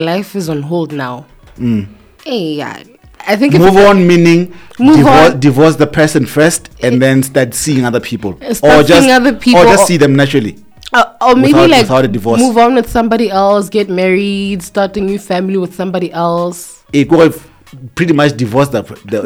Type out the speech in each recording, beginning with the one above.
life is on hold now. Hey, yeah. I think move on, meaning on. divorce the person first and then start seeing other people, or just see them naturally, or maybe without a divorce. Move on with somebody else, get married, start a new family with somebody else. It could pretty much divorce the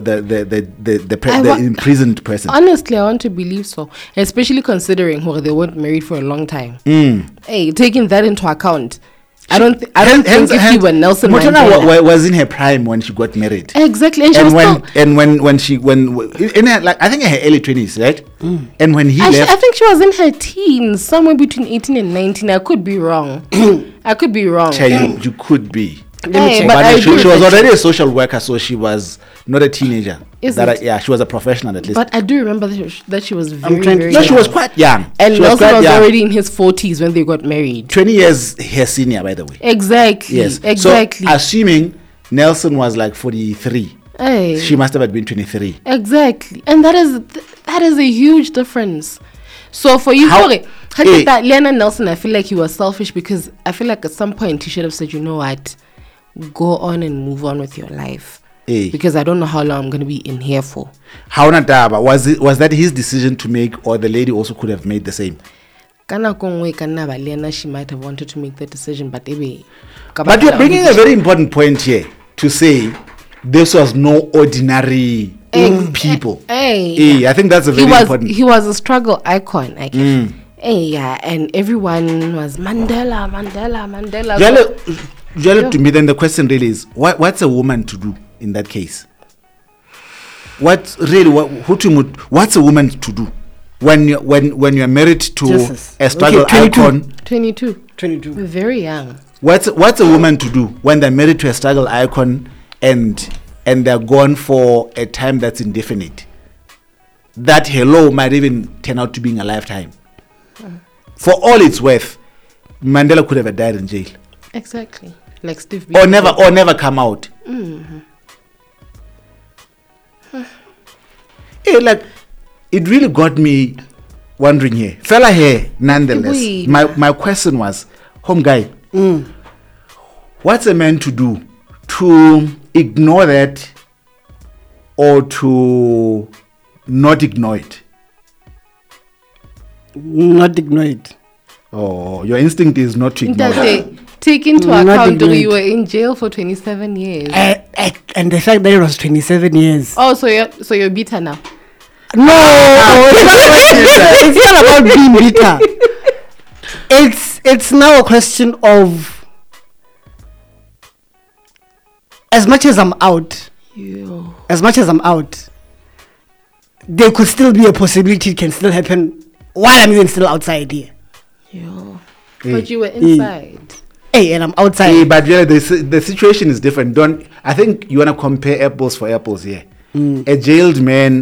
imprisoned person. Honestly, I want to believe so, especially considering they weren't married for a long time. Hey, taking that into account, I don't think if you were Nelson Mandela was in her prime when she got married. Exactly, and when she in her, like I think in her early 20s, right? And when he left, I think she was in her teens, somewhere between 18 and 19. I could be wrong. I could be wrong. You could be. Hey, but she was already a social worker, so she was not a teenager. She was a professional at least. But I do remember that she was very young. No, she was quite young. And Nelson was already in his 40s when they got married. 20 years her senior, by the way. Exactly. Yes. Exactly. So, assuming Nelson was like 43, she must have been 23. Exactly. And that is a huge difference. So for you, Lena Nelson, I feel like he was selfish because I feel like at some point he should have said, you know what, go on and move on with your life. Because I don't know how long I'm going to be in here for. How was that his decision to make, or the lady also could have made the same? She might have wanted to make that decision, but you're bringing a very important point here to say this was no ordinary people. I think that's a very important. He was a struggle icon, I guess. And everyone was Mandela. To me, then the question really is, what's a woman to do in that case? What's a woman to do when you're married to a struggle icon? 22. Very young. What's a woman to do when they're married to a struggle icon and they're gone for a time that's indefinite? That hello might even turn out to being a lifetime. For all it's worth, Mandela could have died in jail. Exactly. Like Steve Biko. Or never come out. It really got me wondering here. Fella here, nonetheless. My question was, home guy, what's a man to do to ignore that or to not ignore it? Not ignore it. Oh, your instinct is not to ignore it. Take into account that you were in jail for 27 years. And the fact that it was 27 years. Oh, so you're bitter now? No, it's not about being bitter. It's now a question of, as much as I'm out, there could still be a possibility it can still happen while I'm even still outside here. But you were inside. And I'm outside. But the situation is different. I think you want to compare apples for apples here. A jailed man